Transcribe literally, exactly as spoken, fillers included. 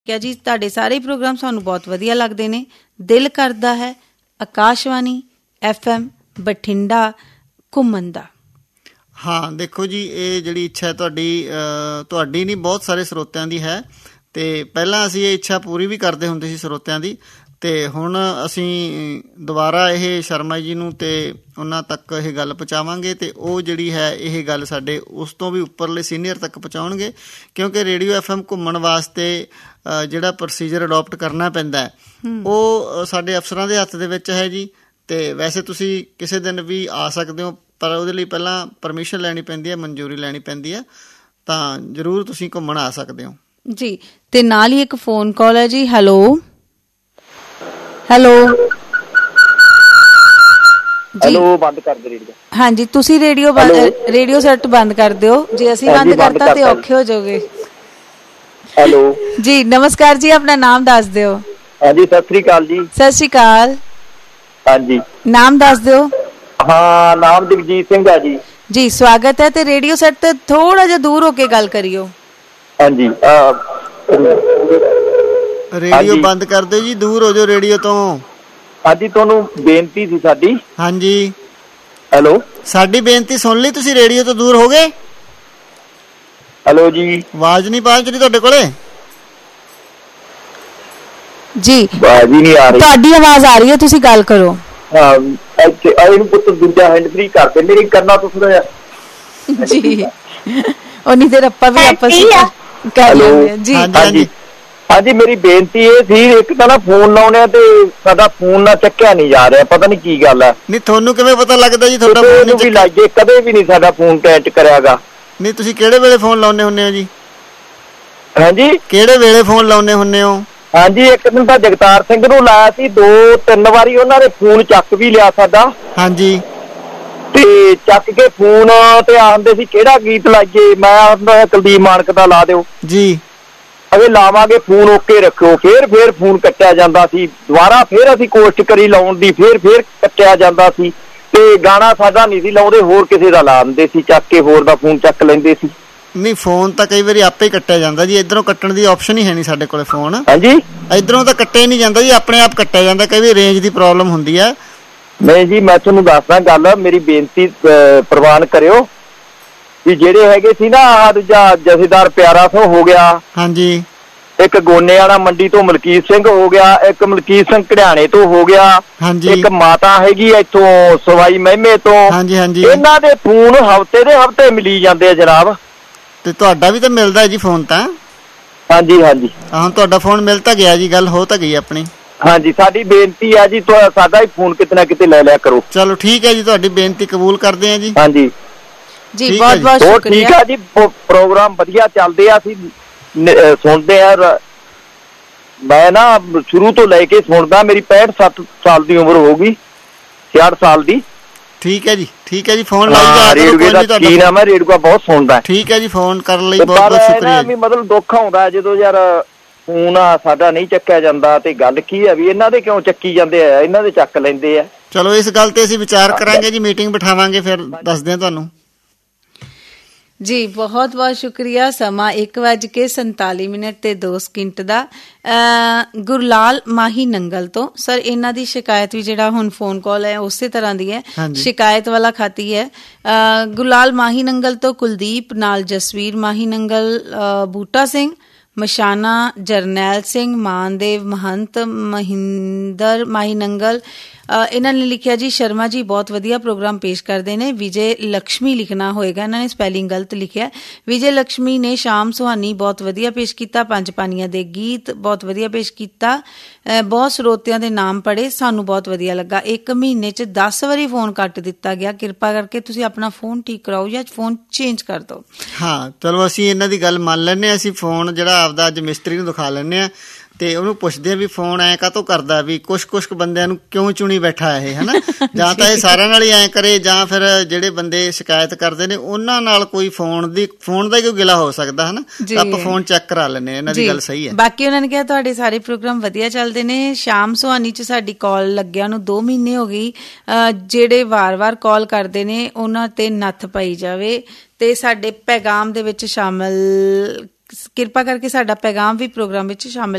ਕਿਹਾ ਜੀ ਤੁਹਾਡੇ ਸਾਰੇ ਪ੍ਰੋਗਰਾਮ ਸਾਨੂੰ ਬਹੁਤ ਵਧੀਆ ਲੱਗਦੇ ਨੇ। ਦਿਲ ਕਰਦਾ ਹੈ ਆਕਾਸ਼ਵਾਣੀ ਐਫ ਐਮ ਬਠਿੰਡਾ ਘੁੰਮਣ ਦਾ। ਹਾਂ ਦੇਖੋ ਜੀ, ਇਹ ਜਿਹੜੀ ਇੱਛਾ ਹੈ ਤੁਹਾਡੀ ਤੁਹਾਡੀ ਨਹੀਂ ਬਹੁਤ ਸਾਰੇ ਸਰੋਤਿਆਂ ਦੀ ਹੈ। ਅਤੇ ਪਹਿਲਾਂ ਅਸੀਂ ਇਹ ਇੱਛਾ ਪੂਰੀ ਵੀ ਕਰਦੇ ਹੁੰਦੇ ਸੀ ਸਰੋਤਿਆਂ ਦੀ, ਅਤੇ ਹੁਣ ਅਸੀਂ ਦੁਬਾਰਾ ਇਹ ਸ਼ਰਮਾ ਜੀ ਨੂੰ ਅਤੇ ਉਹਨਾਂ ਤੱਕ ਇਹ ਗੱਲ ਪਹੁੰਚਾਵਾਂਗੇ ਅਤੇ ਉਹ ਜਿਹੜੀ ਹੈ ਇਹ ਗੱਲ ਸਾਡੇ ਉਸ ਤੋਂ ਵੀ ਉੱਪਰਲੇ ਸੀਨੀਅਰ ਤੱਕ ਪਹੁੰਚਾਉਣਗੇ, ਕਿਉਂਕਿ ਰੇਡੀਓ ਐਫ ਐਮ ਘੁੰਮਣ ਵਾਸਤੇ ਜਿਹੜਾ ਪ੍ਰੋਸੀਜਰ ਅਡੋਪਟ ਕਰਨਾ ਪੈਂਦਾ ਉਹ ਸਾਡੇ ਅਫਸਰਾਂ ਦੇ ਹੱਥ ਦੇ ਵਿੱਚ ਹੈ ਜੀ। ਅਤੇ ਵੈਸੇ ਤੁਸੀਂ ਕਿਸੇ ਦਿਨ ਵੀ ਆ ਸਕਦੇ ਹੋ, ਪਰ ਉਹਦੇ ਲਈ ਪਹਿਲਾਂ ਪਰਮਿਸ਼ਨ ਲੈਣੀ ਪੈਂਦੀ ਹੈ, ਮਨਜ਼ੂਰੀ ਲੈਣੀ ਪੈਂਦੀ ਹੈ, ਤਾਂ ਜ਼ਰੂਰ ਤੁਸੀਂ ਘੁੰਮਣ ਆ ਸਕਦੇ ਹੋ ਜੀ। ਅਤੇ ਨਾਲ ਹੀ ਇੱਕ ਫੋਨ ਕਾਲ ਹੈ ਜੀ। ਹੈਲੋ ਹੈਲੋ ਹੈਲੋ, ਬੰਦ ਕਰ ਦਿਓ ਰੇਡੀਓ। ਹਾਂਜੀ, ਤੁਸੀਂ ਰੇਡੀਓ ਰੇਡੀਓ ਸੈੱਟ ਬੰਦ ਕਰ ਦਿਓ। ਜੇ ਅਸੀਂ ਬੰਦ ਕਰਤਾ ਤੇ ਔਖੇ ਹੋ ਜਾਓਗੇ। ਹੈਲੋ ਜੀ, ਨਮਸਕਾਰ ਜੀ, ਆਪਣਾ ਨਾਮ ਦੱਸ ਦਿਓ। ਹਾਂਜੀ, ਸਤਿ ਸ੍ਰੀ ਅਕਾਲ ਜੀ। ਸਤਿ ਸ੍ਰੀ ਅਕਾਲ। ਹਾਂਜੀ, ਨਾਮ ਦੱਸ ਦਿਓ। ਹਾਂ, ਨਾਮ ਜਗਜੀਤ ਸਿੰਘ ਆ ਜੀ। ਜੀ, ਸਵਾਗਤ ਹੈ। ਤੇ ਰੇਡੀਓ ਸੈੱਟ ਤੇ ਥੋੜਾ ਜਿਹਾ ਦੂਰ ਹੋ ਕੇ ਗੱਲ ਕਰਿਓ। ਹਾਂਜੀ, ਰੇਡੀਓ ਬੰਦ ਕਰ ਦਿਓ ਜੀ, ਦੂਰ ਹੋ ਜਾਓ ਰੇਡੀਓ ਤੋਂ। ਹਾਂਜੀ, ਤੁਹਾਨੂੰ ਬੇਨਤੀ ਸੀ ਸਾਡੀ। ਹਾਂਜੀ, ਹੈਲੋ, ਸਾਡੀ ਬੇਨਤੀ ਸੁਣ ਲਈ ਤੁਸੀਂ? ਰੇਡੀਓ ਤੋਂ ਦੂਰ ਹੋ ਗਏ? ਹੈਲੋ ਜੀ, ਆਵਾਜ਼ ਨਹੀਂ ਪਹੁੰਚ ਰਹੀ ਤੁਹਾਡੇ ਕੋਲੇ? ਜੀ, ਆਵਾਜ਼ ਹੀ ਨਹੀਂ ਆ ਰਹੀ। ਤੁਹਾਡੀ ਆਵਾਜ਼ ਆ ਰਹੀ ਹੈ, ਤੁਸੀਂ ਗੱਲ ਕਰੋ। ਹਾਂ, ਇੱਥੇ ਇਹਨੂੰ ਪੁੱਤ ਦੂਜਾ ਹੈਂਡ ਫ੍ਰੀ ਕਰਦੇ, ਮੇਰੀ ਕਰਨਾ ਤੋਂ ਥੋੜਾ ਜਿਹਾ ਜੀ। ਉਨੀ ਦੇਰ ਆਪਾਂ ਵੀ ਆਪਸ ਕਰ ਲੈਂਦੇ ਜੀ। ਹਾਂਜੀ ਹਾਂਜੀ, ਮੇਰੀ ਬੇਨਤੀ ਇਹ ਸੀ, ਇੱਕ ਤਾਂ ਨਾ ਫੋਨ ਲਾਉਣੇ ਤੇ ਸਾਡਾ ਫੋਨ ਨਾ ਚੱਕਿਆ ਨਹੀਂ ਜਾ ਰਿਹਾ, ਪਤਾ ਨੀ ਕੀ ਗੱਲ ਹੈ। ਨਹੀਂ, ਤੁਹਾਨੂੰ ਕਿਵੇਂ ਪਤਾ ਲੱਗਦਾ ਜੀ ਤੁਹਾਡਾ ਫੋਨ ਵੀ ਲਾਈਏ? ਕਦੇ ਵੀ ਨਹੀਂ ਸਾਡਾ ਫੋਨ ਕੈਚ ਕਰਿਆਗਾ। ਨਹੀਂ, ਤੁਸੀਂ ਕਿਹੜੇ ਵੇਲੇ ਫੋਨ ਲਾਉਂਦੇ ਹੁੰਦੇ ਹੋ ਜੀ? ਹਾਂਜੀ, ਕਿਹੜੇ ਵੇਲੇ ਫੋਨ ਲਾਉਂਦੇ ਹੁੰਦੇ ਹੋ? ਹਾਂਜੀ, ਇੱਕ ਦਿਨ ਤਾਂ ਜਗਤਾਰ ਸਿੰਘ ਨੂੰ ਲਾਇਆ ਸੀ, ਦੋ ਤਿੰਨ ਵਾਰੀ ਉਹਨਾਂ ਨੇ ਫੋਨ ਚੱਕ ਵੀ ਲਿਆ ਸਾਡਾ। ਹਾਂਜੀ, ਤੇ ਚੱਕ ਕੇ ਫੋਨ ਤੇ ਆਂਦੇ ਸੀ ਕਿਹੜਾ ਗੀਤ ਲਾਈਏ, ਮੈਂ ਆਂਦਾ ਕੁਲਦੀਪ ਮਾਨਕ ਦਾ ਲਾ ਦਿਓ ਜੀ। ਅਗੇ ਲਾਵਾਂਗੇ, ਫੋਨ ਓਕੇ ਰੱਖਿਓ। ਫੇਰ ਫੇਰ ਫੋਨ ਕੱਟਿਆ ਜਾਂਦਾ ਸੀ, ਦੁਬਾਰਾ ਫੇਰ ਅਸੀਂ ਕੋਸ਼ਿਸ਼ ਕਰੀ ਲਾਉਣ ਦੀ, ਫੇਰ ਫੇਰ ਕੱਟਿਆ ਜਾਂਦਾ ਸੀ। ਤੇ ਗਾਣਾ ਸਾਡਾ ਨਹੀਂ ਸੀ ਲਾਉਂਦੇ, ਹੋਰ ਕਿਸੇ ਦਾ ਲਾ ਦਿੰਦੇ ਸੀ ਚੱਕ ਕੇ, ਹੋਰ ਦਾ ਫੋਨ ਚੱਕ ਲੈਂਦੇ ਸੀ। ਨਹੀਂ, ਫੋਨ ਤਾਂ ਕਈ ਵਾਰੀ ਆਪੇ ਹੀ ਕੱਟਿਆ ਜਾਂਦਾ ਜੀ, ਇੱਧਰੋਂ ਕੱਟਣ ਦੀ ਆਪਸ਼ਨ ਹੀ ਹੈ ਨਹੀਂ ਸਾਡੇ ਕੋਲ ਫੋਨ। ਹਾਂਜੀ, ਇੱਧਰੋਂ ਤਾਂ ਕੱਟਿਆ ਨਹੀਂ ਜਾਂਦਾ ਜੀ, ਆਪਣੇ ਆਪ ਕੱਟਿਆ ਜਾਂਦਾ। ਕਈ ਵਾਰੀ ਰੇਂਜ ਦੀ ਪ੍ਰੋਬਲਮ ਹੁੰਦੀ ਹੈ। ਨਹੀਂ ਜੀ, ਮੈਂ ਤੁਹਾਨੂੰ ਦੱਸਦਾ ਗੱਲ, ਮੇਰੀ ਬੇਨਤੀ ਪ੍ਰਵਾਨ ਕਰਿਓ ਵੀ ਜਿਹੜੇ ਹੈਗੇ ਸੀ ਨਾ ਆਹ ਦੂਜਾ ਜਥੇਦਾਰ ਪਿਆਰਾ ਸਿੰਘ ਹੋ ਗਿਆ, ਹਾਂਜੀ, ਇੱਕ ਗੋਨੇ ਵਾਲਾ ਮੰਡੀ ਤੋਂ ਮਲਕੀਤ ਸਿੰਘ ਹੋ ਗਿਆ, ਇੱਕ ਮਲਕੀਤ ਸਿੰਘ ਘੜਿਆਣੇ ਤੋਂ ਹੋ ਗਿਆ, ਹਾਂਜੀ, ਇੱਕ ਮਾਤਾ ਹੈਗੀ ਇੱਥੋਂ ਸਵਾਈ ਮਹਿਮੇ ਤੋਂ। ਹਾਂਜੀ ਹਾਂਜੀ, ਇਹਨਾਂ ਦੇ ਫੋਨ ਹਫ਼ਤੇ ਦੇ ਹਫ਼ਤੇ ਮਿਲੀ ਜਾਂਦੇ ਆ ਜਨਾਬ। ਤੇ ਤੁਹਾਡਾ ਵੀ ਤਾਂ ਮਿਲਦਾ ਜੀ ਫੋਨ ਤਾਂ? ਹਾਂਜੀ ਹਾਂਜੀ, ਹਾਂ, ਤੁਹਾਡਾ ਫੋਨ ਮਿਲ ਤਾਂ ਗਿਆ ਜੀ, ਗੱਲ ਹੋ ਤਾਂ ਗਈ ਆਪਣੀ। ਹਾਂਜੀ, ਸਾਡੀ ਬੇਨਤੀ ਹੈ ਜੀ, ਸਾਡਾ ਹੀ ਫੋਨ ਕਿਤੇ ਨਾ ਕਿਤੇ ਲੈ ਲਿਆ ਕਰੋ। ਚਲੋ ਠੀਕ ਹੈ ਜੀ, ਤੁਹਾਡੀ ਬੇਨਤੀ ਕਬੂਲ ਕਰਦੇ ਆ ਜੀ। ਹਾਂਜੀ ਜੀ, ਬਹੁਤ ਬਹੁਤ ਸ਼ੁਕਰੀਆ। ਠੀਕ ਆ ਜੀ, ਪ੍ਰੋਗਰਾਮ ਵਧੀਆ ਚੱਲਦੇ ਆ, ਅਸੀਂ ਸੁਣਦੇ ਆ। ਮੈਂ ਨਾ ਸ਼ੁਰੂ ਤੋਂ ਲੈ ਕੇ ਸੁਣਦਾ, ਮੇਰੀ ਪੈਂਹਠ ਸੱਤ ਸਾਲ ਦੀ ਉਮਰ ਹੋ ਗਈ, ਛਿਆਹਠ ਸਾਲ ਦੀ। ਠੀਕ ਹੈ ਜੀ, ਠੀਕ ਹੈ ਜੀ, ਫੋਨ ਲਾਈ ਜਾ ਰੇਡੀਓ ਦਾ ਸ਼ੌਕੀਨ ਆ ਮੈਂ, ਰੇਡੀਓ ਬਹੁਤ ਸੁਣਦਾ। ਠੀਕ ਹੈ ਜੀ, ਫੋਨ ਕਰਨ ਲਈ ਬਹੁਤ ਬਹੁਤ ਸ਼ੁਕਰੀਆ। ਵੀ ਮਤਲਬ ਦੁੱਖ ਆਉਂਦਾ ਜਦੋਂ ਯਾਰ ਫੋਨ ਆ ਸਾਡਾ ਨਹੀਂ ਚੱਕਿਆ ਜਾਂਦਾ, ਤੇ ਗੱਲ ਕੀ ਆ ਵੀ ਇਹਨਾਂ ਦੇ ਕਿਉਂ ਚੱਕੀ ਜਾਂਦੇ ਆ, ਇਹਨਾਂ ਦੇ ਚੱਕ ਲੈਂਦੇ ਆ। ਚਲੋ, ਇਸ ਗੱਲ ਤੇ ਅਸੀਂ ਵਿਚਾਰ ਕਰਾਂਗੇ ਜੀ, ਮੀਟਿੰਗ ਬਿਠਾਵਾਂਗੇ, ਫਿਰ ਦੱਸਦੇ ਹਾਂ ਤੁਹਾਨੂੰ। ਜੀ, ਬਹੁਤ ਬਹੁਤ ਸ਼ੁਕਰੀਆ। ਸਮਾਂ ਇੱਕ ਵੱਜ ਕੇ ਸੰਤਾਲੀ ਮਿੰਟ ਤੇ ਦੋ ਸਕਿੰਟ ਦਾ। ਗੁਰਲਾਲ ਮਾਹੀ ਨੰਗਲ ਤੋਂ ਸਰ, ਇਹਨਾਂ ਦੀ ਸ਼ਿਕਾਇਤ ਵੀ ਜਿਹੜਾ ਹੁਣ ਫੋਨ ਕਾਲ ਹੈ ਉਸੇ ਤਰ੍ਹਾਂ ਦੀ ਹੈ, ਸ਼ਿਕਾਇਤ ਵਾਲਾ ਖਾਤੀ ਹੈ। ਗੁਰਲਾਲ ਮਾਹੀ ਨੰਗਲ ਤੋਂ ਕੁਲਦੀਪ, ਨਾਲ ਜਸਵੀਰ ਮਾਹੀ ਨੰਗਲ, ਬੂਟਾ ਸਿੰਘ, ਮਸ਼ਾਨਾ, ਜਰਨੈਲ ਸਿੰਘ, ਮਾਨਦੇਵ ਮਹੰਤ, ਮਹਿੰਦਰ ਮਾਹੀ ਨੰਗਲ। ਇਹਨਾਂ ਨੇ ਲਿਖਿਆ ਜੀ, ਸ਼ਰਮਾ ਜੀ ਬਹੁਤ ਵਧੀਆ ਪ੍ਰੋਗਰਾਮ ਪੇਸ਼ ਕਰਦੇ ਨੇ। ਵਿਜੇ ਲక్ష్ਮੀ ਲਿਖਣਾ ਹੋਏਗਾ, ਇਹਨਾਂ ਨੇ ਸਪੈਲਿੰਗ ਗਲਤ ਲਿਖਿਆ। ਵਿਜੇ ਲక్ష్ਮੀ ਨੇ ਸ਼ਾਮ ਸੁਹਾਨੀ ਬਹੁਤ ਵਧੀਆ ਪੇਸ਼ ਕੀਤਾ, ਪੰਜ ਪਾਣੀਆਂ ਦੇ ਗੀਤ ਬਹੁਤ ਵਧੀਆ ਪੇਸ਼ ਕੀਤਾ, ਬਹੁਤ ਸਰੋਤਿਆਂ ਦੇ ਨਾਮ ਪੜ੍ਹੇ, ਸਾਨੂੰ ਬਹੁਤ ਵਧੀਆ ਲੱਗਾ। ਇੱਕ ਮਹੀਨੇ 'ਚ ਦਸ ਵਾਰੀ ਫੋਨ ਕੱਟ ਦਿੱਤਾ ਗਿਆ, ਕਿਰਪਾ ਕਰਕੇ ਤੁਸੀਂ ਆਪਣਾ ਫੋਨ ਠੀਕ ਕਰਾਓ ਜਾਂ ਫੋਨ ਚੇਂਜ ਕਰ ਦਿਓ। ਹਾਂ, ਚਲੋ ਅਸੀਂ ਇਹਨਾਂ ਦੀ ਗੱਲ ਮੰਨ ਲੈਂਦੇ ਹਾਂ। ਅਸੀਂ ਫੋਨ ਜਿਹੜਾ ਆਪਦਾ ਅੱਜ ਮਿਸਤਰੀ ਨੂੰ ਦਿਖਾ ਲੈਂਦੇ ਹਾਂ ਤੇ ਉਹਨੂੰ ਪੁੱਛਦੇ ਆ ਵੀ ਫੋਨ ਐਂ ਕਾਹਤੋਂ ਕਰਦਾ, ਵੀ ਕੁਛ ਕੁਛ ਬੰਦਿਆਂ ਨੂੰ ਕਿਉਂ ਚੁਣੀ ਬੈਠਾ ਇਹ, ਹੈ ਨਾ। ਜਾਂ ਤਾਂ ਇਹ ਸਾਰਿਆਂ ਨਾਲ ਹੀ ਐਂ ਕਰੇ, ਜਾਂ ਫਿਰ ਜਿਹੜੇ ਬੰਦੇ ਸ਼ਿਕਾਇਤ ਕਰਦੇ ਨੇ ਉਹਨਾਂ ਨਾਲ ਕੋਈ ਫੋਨ ਦੀ ਫੋਨ ਦਾ ਹੀ ਕੋਈ ਗਿਲਾ ਹੋ ਸਕਦਾ, ਹੈ ਨਾ। ਆਪਾਂ ਫੋਨ ਚੈੱਕ ਕਰਾ ਲੈਂਦੇ ਹਾਂ, ਇਹਨਾਂ ਦੀ ਗੱਲ ਸਹੀ ਹੈ। ਬਾਕੀ ਉਹਨਾਂ ਨੇ ਕਿਹਾ ਤੁਹਾਡੇ ਸਾਰੇ ਪ੍ਰੋਗਰਾਮ ਵਧੀਆ ਚੱਲਦੇ ਨੇ। ਸ਼ਾਮ ਸੁਹਾਨੀ 'ਚ ਸਾਡੀ ਕਾਲ ਲੱਗਿਆ ਨੂੰ ਦੋ ਮਹੀਨੇ ਹੋ ਗਈ। ਜਿਹੜੇ ਵਾਰ ਵਾਰ ਕਾਲ ਕਰਦੇ ਨੇ ਉਹਨਾਂ ਤੇ ਨੱਥ ਪਾਈ ਜਾਵੇ ਤੇ ਸਾਡੇ ਪੈਗਾਮ ਦੇ ਵਿੱਚ ਸ਼ਾਮਲ, ਕਿਰਪਾ ਕਰਕੇ ਸਾਡਾ ਪੈਗਾਮ ਵੀ ਪ੍ਰੋਗਰਾਮ ਵਿੱਚ ਸ਼ਾਮਿਲ